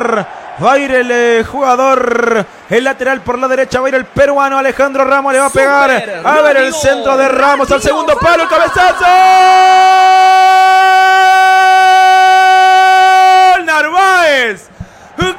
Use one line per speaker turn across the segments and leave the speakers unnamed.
Va a ir el jugador, el lateral por la derecha, va a ir el peruano Alejandro Ramos, le va a pegar. A ver el centro de Ramos al segundo palo, el cabezazo. ¡Gol! Narváez. ¡Gol!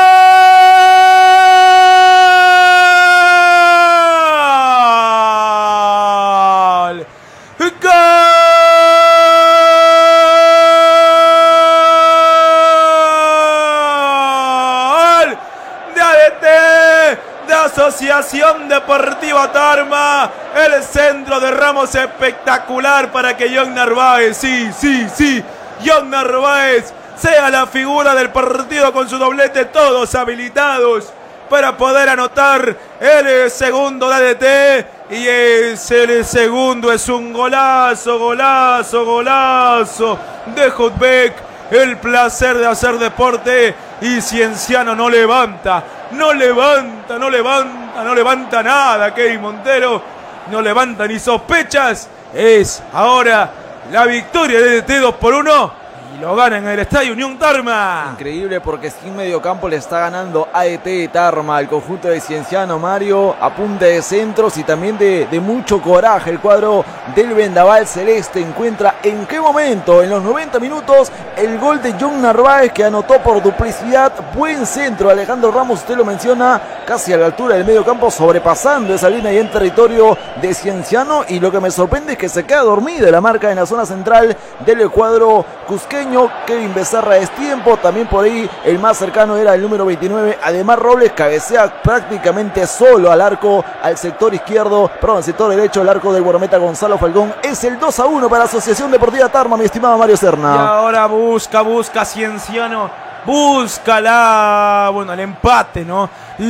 Asociación Deportiva Tarma, el centro de Ramos espectacular para que John Narváez, John Narváez sea la figura del partido con su doblete, todos habilitados para poder anotar el segundo de ADT, y el segundo es un golazo de Hutbeck, el placer de hacer deporte, y Cienciano no levanta nada, Kevin Montero, no levanta ni sospechas. Es ahora la victoria de DT 2-1 y lo gana en el Estadio Unión Tarma.
Increíble, porque sin mediocampo le está ganando ADT Tarma, el conjunto de Cienciano, Mario, a punta de centros y también de mucho coraje. El cuadro del Vendaval Celeste encuentra en qué momento, en los 90 minutos, el gol de John Narváez, que anotó por duplicidad. Buen centro, Alejandro Ramos, usted lo menciona, casi a la altura del mediocampo, sobrepasando esa línea y en territorio de Cienciano. Y lo que me sorprende es que se queda dormida la marca en la zona central del cuadro cusqueño. Kevin Becerra es tiempo, también por ahí el más cercano era el número 29, Ademar Robles, cabecea prácticamente solo al arco, al sector izquierdo, perdón, al sector derecho, el arco del guardameta Gonzalo Falcón. Es el 2-1 para Asociación Deportiva Tarma, mi estimado Mario Serna.
Y ahora busca Cienciano, busca el empate, ¿no?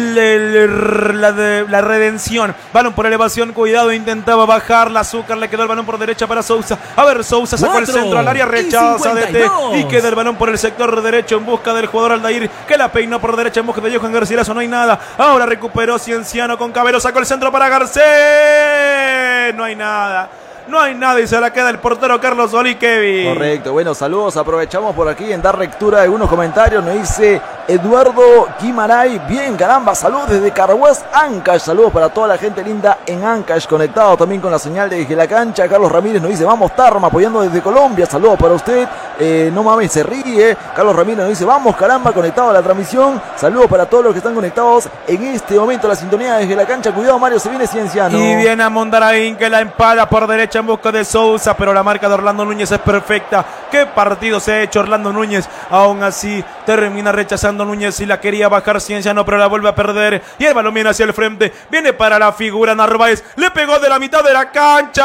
La redención. Balón por elevación, cuidado, intentaba bajar la Azúcar, le quedó el balón por derecha para Sousa. A ver, Sousa sacó el centro al área, rechaza DT y queda el balón por el sector derecho en busca del jugador Aldair, que la peinó por derecha en busca de Johan Garcilaso. No hay nada. Ahora recuperó Cienciano con Cabero, sacó el centro para Garcés. No hay nada y se la queda el portero Carlos Solí, Kevin.
Correcto, bueno, saludos, aprovechamos por aquí en dar lectura de algunos comentarios. Nos dice Eduardo Guimaray, bien, caramba, saludos desde Carhuaz, Ancash, saludos para toda la gente linda en Ancash, conectado también con la señal desde la cancha. Carlos Ramírez nos dice, vamos Tarma, apoyando desde Colombia, saludos para usted. No mames, se ríe. Carlos Ramírez nos dice, vamos caramba, conectado a la transmisión, saludos para todos los que están conectados en este momento a la sintonía desde la cancha. Cuidado, Mario, se viene Cienciano.
Y viene a Mondaraín, que la empala por derecha en busca de Sousa, pero la marca de Orlando Núñez es perfecta. ¿Qué partido se ha hecho Orlando Núñez? Aún así termina rechazando Núñez y la quería bajar Cienciano, pero la vuelve a perder. Y el balón viene hacia el frente, viene para la figura Narváez, le pegó de la mitad de la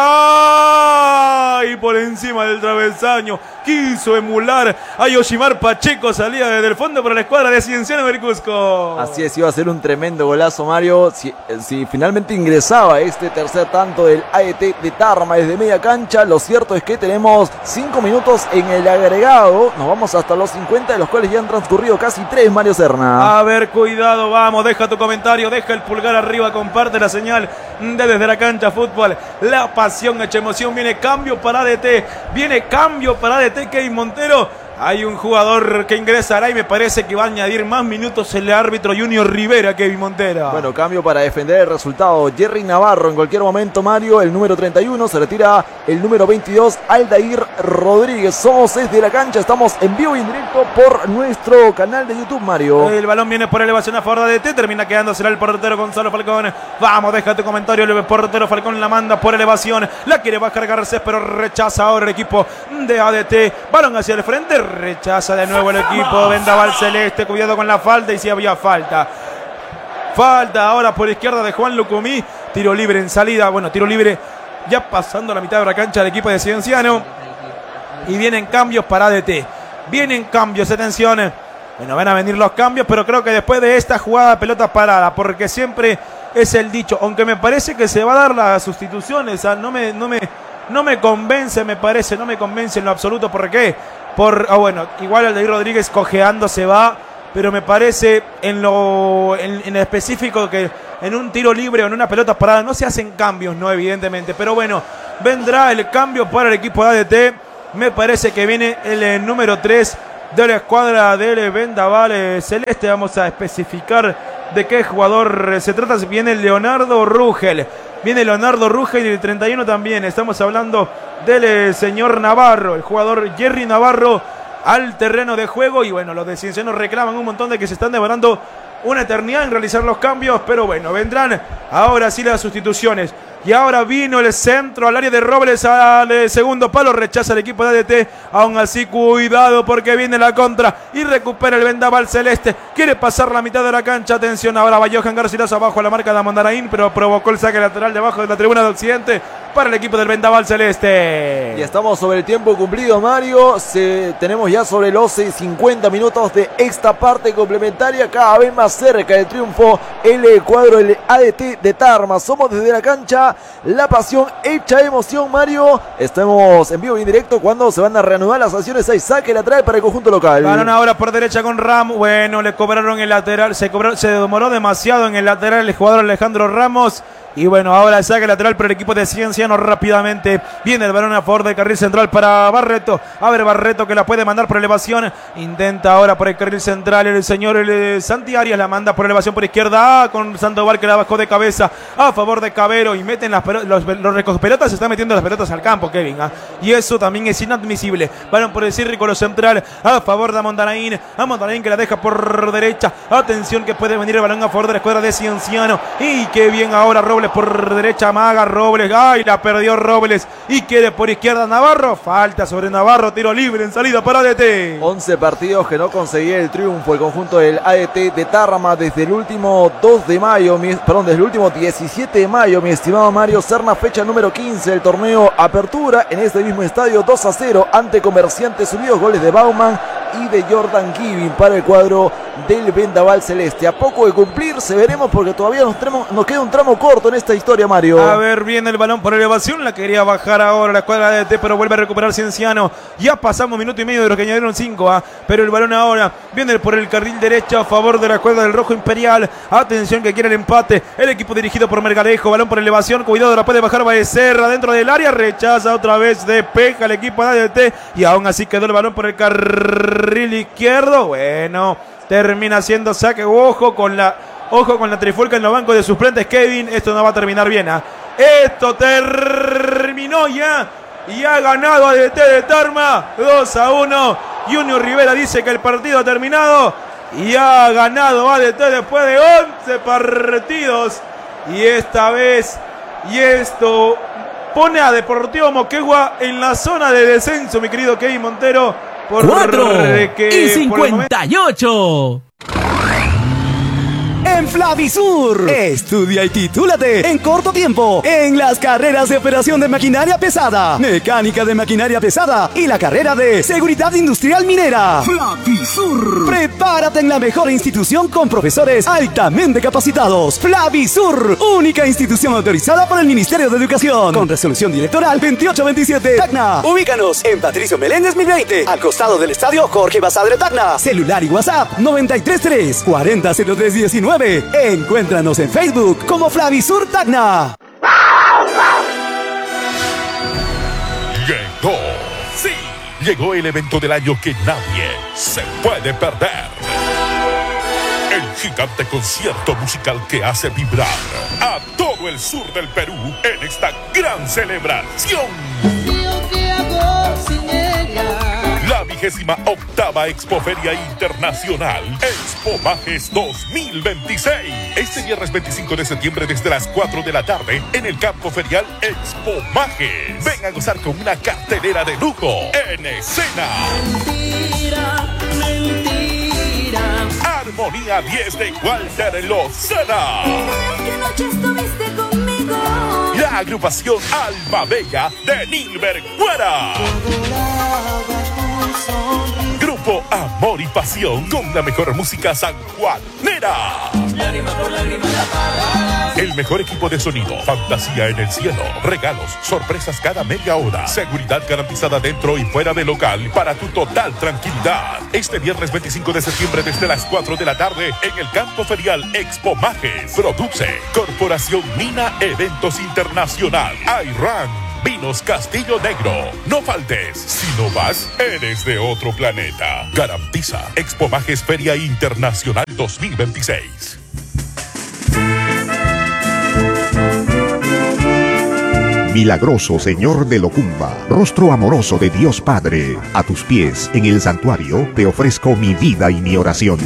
cancha y por encima del travesaño. Quiso emular a Yoshimar Pacheco, salía desde el fondo para la escuadra de Cienciano Mercusco.
Así es, iba a ser un tremendo golazo, Mario, si finalmente ingresaba este tercer tanto del AET de Tarma desde media cancha. Lo cierto es que tenemos 5 minutos en el agregado, nos vamos hasta los 50, de los cuales ya han transcurrido casi 3, Mario Serna.
A ver, cuidado, vamos, deja tu comentario, deja el pulgar arriba, comparte la señal de Desde la Cancha Fútbol. La pasión hecha emoción, viene cambio para ADT, Kevin Montero. Hay un jugador que ingresará y me parece que va a añadir más minutos el árbitro Junior Rivera, Kevin Montero.
Bueno, cambio para defender el resultado. Jerry Navarro en cualquier momento, Mario, el número 31, se retira el número 22, Aldair Rodríguez. Somos Desde la Cancha, estamos en vivo y en directo por nuestro canal de YouTube, Mario.
El balón viene por elevación a favor de DT, termina quedándosela el portero Gonzalo Falcón. Vamos, deja tu comentario, el portero Falcón la manda por elevación, la quiere bajar Garcés, pero rechaza ahora el equipo de ADT. Balón hacia el frente, rechaza de nuevo el equipo Vendaval Celeste, cuidado con la falta, y si había falta ahora por izquierda de Juan Lucumí, tiro libre en salida, tiro libre ya pasando la mitad de la cancha del equipo de Cienciano, y vienen cambios para ADT, atención, van a venir los cambios, pero creo que después de esta jugada pelota parada, porque siempre es el dicho, aunque me parece que se va a dar las sustituciones, no me convence, no me convence en lo absoluto. ¿Por qué? Igual Aldair Rodríguez cojeando se va, pero me parece en específico que en un tiro libre o en una pelota parada no se hacen cambios, no, evidentemente. Pero bueno, vendrá el cambio para el equipo de ADT. Me parece que viene el número 3, de la escuadra del Vendaval Celeste. Vamos a especificar de qué jugador se trata. Viene Leonardo Rugel. Viene Leonardo Rugel y el 31 también. Estamos hablando del señor Navarro, el jugador Jerry Navarro, al terreno de juego. Y bueno, los de Ciencianos reclaman un montón de que se están demorando una eternidad en realizar los cambios, pero bueno, vendrán ahora sí las sustituciones. Y ahora vino el centro al área de Robles, al segundo palo, rechaza el equipo de ADT. Aún así, cuidado porque viene la contra y recupera el Vendaval Celeste. Quiere pasar la mitad de la cancha, atención, ahora va Johan Garcilaso abajo a la marca de Mondaraín, pero provocó el saque lateral debajo de la tribuna de Occidente para el equipo del Vendaval Celeste.
Y estamos sobre el tiempo cumplido, Mario. Tenemos ya sobre los 50 minutos de esta parte complementaria. Cada vez más cerca del triunfo el cuadro del ADT de Tarma. Somos desde la cancha. La pasión hecha emoción, Mario. Estamos en vivo y en directo cuando se van a reanudar las acciones. Hay saque lateral para el conjunto local.
Balón ahora por derecha con Ramos. Bueno, le cobraron el lateral. Se demoró demasiado en el lateral el jugador Alejandro Ramos. Y bueno, ahora el saque lateral para el equipo de Cienciano rápidamente. Viene el balón a favor del carril central para Barreto. A ver, Barreto que la puede mandar por elevación. Intenta ahora por el carril central el señor Santi Arias. La manda por elevación por izquierda. Con Sandoval que la bajó de cabeza a favor de Cabero. Y meten los recogepelotas. Se están metiendo las pelotas al campo, Kevin. Y eso también es inadmisible. Balón por el círculo central a favor de Mondaraín. A Mondaraín que la deja por derecha. Atención que puede venir el balón a favor de la escuadra de Cienciano. Y qué bien ahora Robles por derecha, amaga Robles, ay, la perdió Robles y quiere por izquierda Navarro, falta sobre Navarro, tiro libre en salida para ADT.
11 partidos que no conseguía el triunfo el conjunto del ADT de Tarma desde el último 2 de mayo, desde el último 17 de mayo, mi estimado Mario Serna, fecha número 15 del torneo Apertura en este mismo estadio, 2-0 ante Comerciantes Unidos, goles de Bauman y de Jordan Giving para el cuadro del Vendaval Celeste. A poco de cumplirse, veremos porque todavía nos queda un tramo corto en esta historia, Mario.
A ver, viene el balón por elevación, la quería bajar ahora la escuadra de ADT, pero vuelve a recuperar Cienciano. Ya pasamos minuto y medio de los que añadieron 5, pero el balón ahora viene por el carril derecho a favor de la escuadra del Rojo Imperial. Atención que quiere el empate, el equipo dirigido por Mergarejo, balón por elevación, cuidado, la puede bajar Becerra dentro del área, rechaza otra vez, despeja el equipo de ADT y aún así quedó el balón por el carril izquierdo. Bueno, termina siendo saque. Ojo con la trifulca en los bancos de suplentes, Kevin. Esto no va a terminar bien. Esto terminó ya. Y ha ganado ADT de Tarma 2-1. Junior Rivera dice que el partido ha terminado. Y ha ganado ADT después de 11 partidos. Y esta vez, y esto pone a Deportivo Moquegua en la zona de descenso, mi querido Kevin Montero.
4:58. En Flavisur, estudia y titúlate en corto tiempo en las carreras de operación de maquinaria pesada, mecánica de maquinaria pesada y la carrera de seguridad industrial minera. Flavisur. Prepárate en la mejor institución con profesores altamente capacitados. Flavisur, única institución autorizada por el Ministerio de Educación, con resolución directoral 2827. Tacna. Ubícanos en Patricio Meléndez 1020, al costado del estadio Jorge Basadre Tacna. Celular y WhatsApp 933 400319. Encuéntranos en Facebook como Flavisur Tacna.
Llegó, sí, llegó el evento del año que nadie se puede perder. El gigante concierto musical que hace vibrar a todo el sur del Perú en esta gran celebración. La 28ª Expoferia Internacional Expomajes 2026. Este viernes 25 de septiembre desde las 4 de la tarde en el campo ferial Expomajes. Ven a gozar con una cartelera de lujo en escena. Mentira. Armonía 10 de Walter Lozada. La agrupación Alma Bella de Nilber Guara. Grupo Amor y Pasión con la mejor música sanjuanera. Lágrima por lágrima la pagas. El mejor equipo de sonido, fantasía en el cielo, regalos, sorpresas cada media hora, seguridad garantizada dentro y fuera del local para tu total tranquilidad. Este viernes 25 de septiembre desde las 4 de la tarde en el campo ferial Expomajes. Produce Corporación Mina Eventos Internacional. IRAN Vinos Castillo Negro. No faltes. Si no vas, eres de otro planeta. Garantiza Expomajes Feria Internacional 2026.
Milagroso Señor de Locumba, rostro amoroso de Dios Padre, a tus pies en el santuario te ofrezco mi vida y mi oración.